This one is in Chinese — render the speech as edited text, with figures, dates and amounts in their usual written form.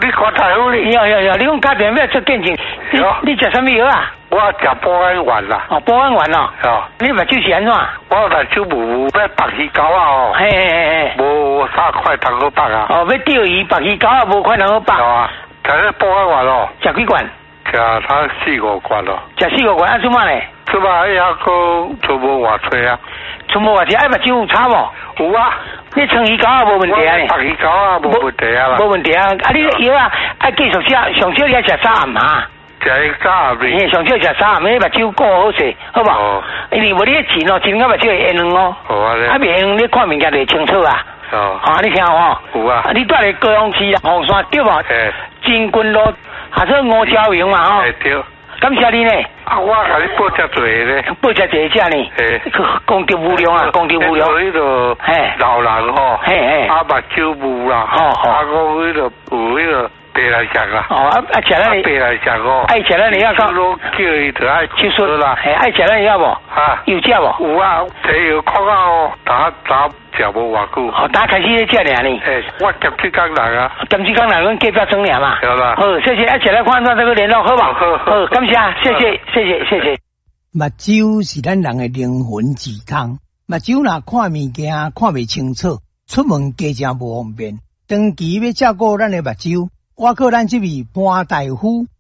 你看大夫哩？ 有，你讲家庭要出见证，你食什么药啊？ 我食保安丸啦。 哦，保安丸哦。 哦。 你目睭是安怎？ 我目睭无要白鱼膏啊哦。 嘿。 无3块通好白啊。 哦，要钓鱼白鱼膏啊，无块通好白。 啊，食迄保安丸哦。 食几罐？ 食他4-5罐咯。 食4-5罐，做嘛咧？ 做嘛还个出无外吹啊？ 出无外吹，目睭有差无？ 有啊。 你青鱼膏啊，无问题啊。 白鱼膏啊，无问题啊啦。 无问题啊，你药啊，爱继续食，上少你爱食早暗嘛。 食迄早暗哩。 上少食早暗，你目睭顾好势，好无？哦。因为无你钱哦，钱到目睭会会软哦。 好啊咧。 啊，袂软，你看物件就会清楚啊。 哦。 啊，你听有无？ 有啊。 你住咧高雄市红山对无？ 嘿。 金军路，下做5角营嘛吼。 对。 感谢你呢。 啊，我甲你报遮济咧。 报遮济遮呢？ 嘿。 功德无量啊，功德无量。 迄个老人吼。 嘿。 啊，目睭雾啦。 哦。 啊，讲迄个有迄个白来食啦。 哦，啊，食咱白来食哦。 爱食咱药讲。 叫伊就爱手术啦。嘿，爱食咱药无？ 哈。 有食无？ 有啊，摕药看哦，打食无偌久。 哦，打开始咧食尔呢。 嘿，我兼职工人啊。 兼职工人，阮计表装尔嘛。 对啦。 好，谢谢，一起来看咱这个联络，好不好？好，感谢，谢谢。目睭是咱人的灵魂之窗，目睭若看物件看袂清楚，出门加正无方便。长期要照顾咱的目睭，我靠咱这位潘大夫